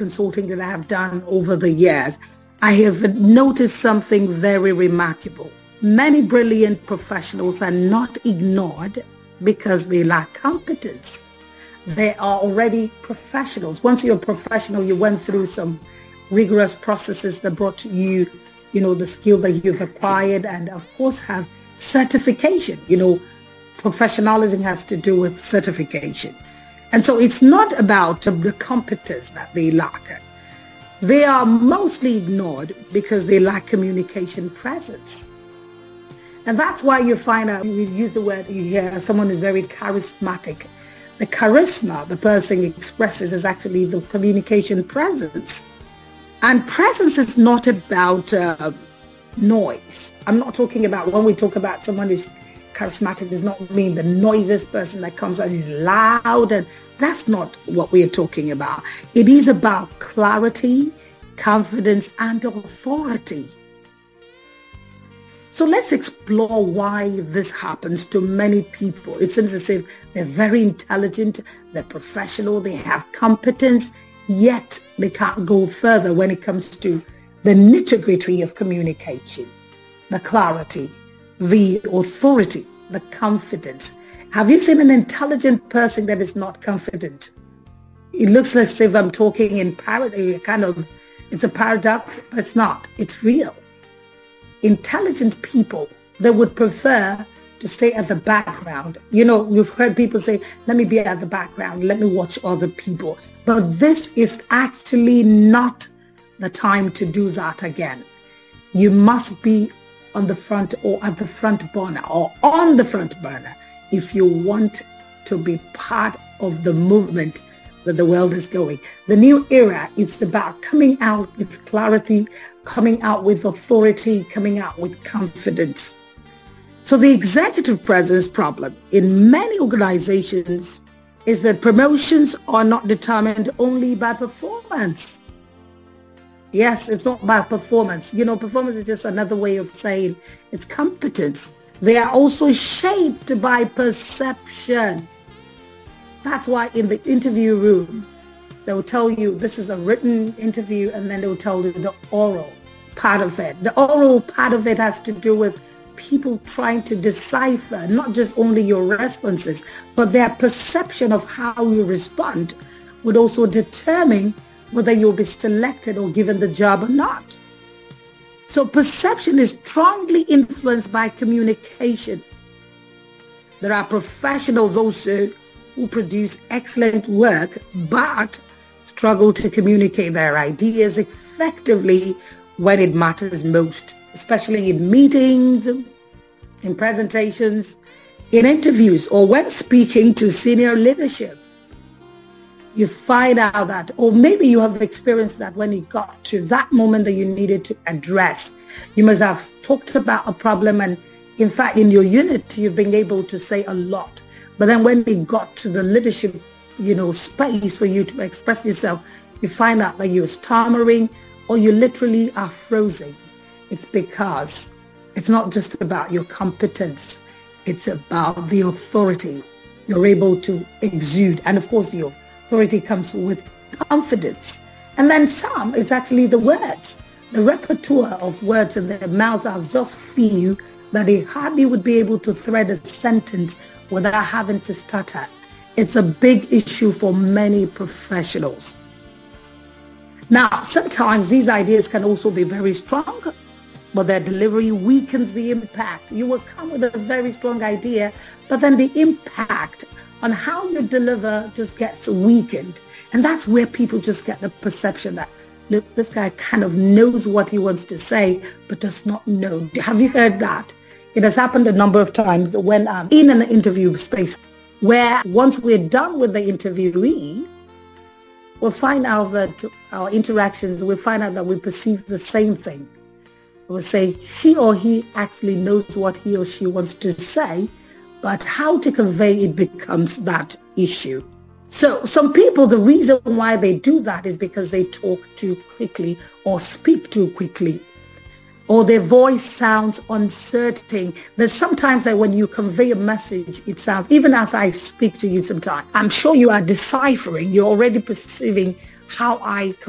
consulting that I have done over the years, I have noticed something very remarkable. Many brilliant professionals are not ignored because they lack competence. They are already professionals. Once you're a professional, you went through some rigorous processes that brought you, the skill that you've acquired, and of course have certification. Professionalism has to do with certification. And so it's not about the competence that they lack. They are mostly ignored because they lack communication presence. And that's why you find out, we use the word, you hear someone is very charismatic. The charisma the person expresses is actually the communication presence. And presence is not about noise. I'm not talking about, when we talk about someone is charismatic, does not mean the noisiest person that comes out is loud, and that's not what we are talking about. It is about clarity, confidence, and authority. So let's explore why this happens to many people. It seems as if they're very intelligent, they're professional, they have competence, yet they can't go further when it comes to the nitty-gritty of communication, the clarity, the authority, the confidence. Have you seen an intelligent person that is not confident? It looks as if I'm talking in it's a paradox, but it's not. It's real. Intelligent people, they would prefer to stay at the background. You've heard people say, let me be at the background, let me watch other people. But this is actually not the time to do that again. You must be on the front or at the front burner or on the front burner if you want to be part of the movement that the world is going. The new era, it's about coming out with clarity, coming out with authority, coming out with confidence. So the executive presence problem in many organizations is that promotions are not determined only by performance. Yes, it's not by performance. Performance is just another way of saying it's competence. They are also shaped by perception. That's why in the interview room, they will tell you this is a written interview, and then they will tell you the oral part of it. The oral part of it has to do with people trying to decipher not just only your responses, but their perception of how you respond would also determine whether you'll be selected or given the job or not. So perception is strongly influenced by communication. There are professionals also who produce excellent work, but struggle to communicate their ideas effectively when it matters most, especially in meetings, in presentations, in interviews, or when speaking to senior leadership. You find out that, or maybe you have experienced that when it got to that moment that you needed to address. You must have talked about a problem, and in fact, in your unit, you've been able to say a lot. But then when it got to the leadership, space for you to express yourself, you find out that you're stammering or you literally are frozen. It's because it's not just about your competence. It's about the authority you're able to exude. And of course, the authority comes with confidence. And then it's actually the words. The repertoire of words in their mouth are just few that they hardly would be able to thread a sentence without having to stutter. It's a big issue for many professionals. Now, sometimes these ideas can also be very strong, but their delivery weakens the impact. You will come with a very strong idea, but then the impact on how you deliver just gets weakened. And that's where people just get the perception that, look, this guy kind of knows what he wants to say, but does not know. Have you heard that? It has happened a number of times when I'm in an interview space where once we're done with the interviewee, we'll find out that our interactions, we'll find out that we perceive the same thing. We'll say she or he actually knows what he or she wants to say, but how to convey it becomes that issue. So some people, the reason why they do that is because they talk too quickly or speak too quickly, or their voice sounds uncertain. There's sometimes that when you convey a message, it sounds, even as I speak to you sometimes, I'm sure you are deciphering, you're already perceiving how I